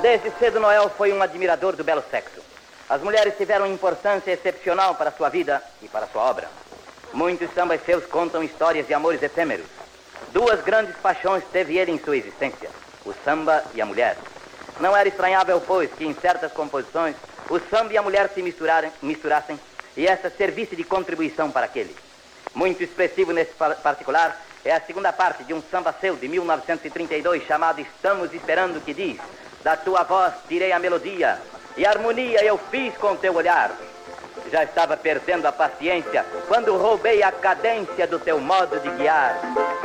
Desde cedo, Noel foi um admirador do belo sexo. As mulheres tiveram importância excepcional para sua vida e para sua obra. Muitos sambas seus contam histórias de amores efêmeros. Duas grandes paixões teve ele em sua existência: o samba e a mulher. Não era estranhável, pois, que em certas composições o samba e a mulher se misturassem e essa servisse de contribuição para aquele. Muito expressivo nesse particular é a segunda parte de um samba seu de 1932 chamado Estamos Esperando, que diz: da tua voz tirei a melodia e a harmonia eu fiz com teu olhar. Já estava perdendo a paciência quando roubei a cadência do teu modo de guiar.